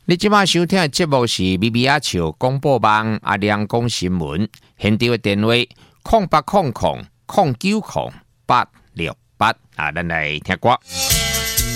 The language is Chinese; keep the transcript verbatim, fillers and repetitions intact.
你即马收听的节目是咪咪阿笑广播网阿亮讲新闻，现场的电话空八空空空九空八六八啊，咱来听歌。